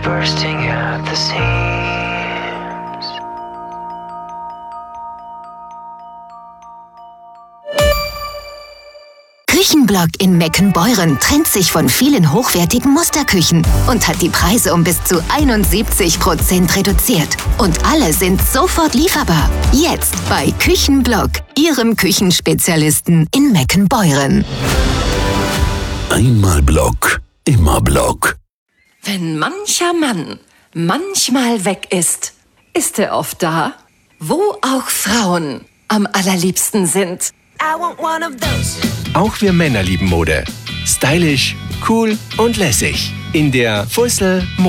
bursting at the seams. Küchenblock in Meckenbeuren trennt sich von vielen hochwertigen Musterküchen und hat die Preise um bis zu 71% reduziert. Und alle sind sofort lieferbar. Jetzt bei Küchenblock, Ihrem Küchenspezialisten in Meckenbeuren. Einmal Block, immer Block. Wenn mancher Mann manchmal weg ist, ist er oft da, wo auch Frauen am allerliebsten sind. Auch wir Männer lieben Mode. Stylisch, cool und lässig. In der Fussel